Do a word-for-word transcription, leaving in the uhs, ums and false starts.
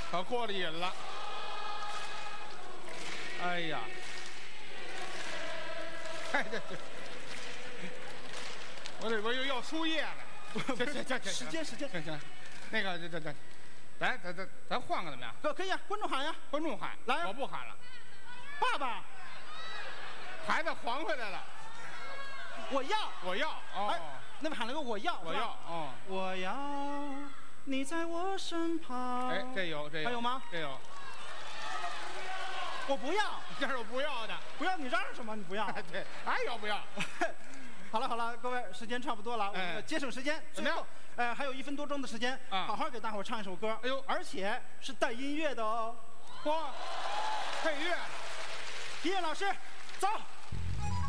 可过了瘾了。哎呀，哎这这，我这我又要输液了。行行行行， 时间时间行行，那个这这这，咱咱咱咱换个怎么样？ 可可以啊，观众喊呀， 观众喊， 来啊我不喊了， 爸爸， 孩子还回来了， 我要， 我要哦。 哎，那边喊了个我要， 我要哦， 我要你在我身旁。 哎，这有这有， 还有吗？ 这有， 我不要， 这是我不要的。 不要你嚷什么？你不要。 对，还有不要？ 好了好了，各位，时间差不多了，我们节省时间。 怎么样？ 呃，还有一分多钟的时间， 啊， 好好给大伙唱一首歌。 哎呦， 而且是带音乐的哦。 嚯，配乐了。 音乐老师，走。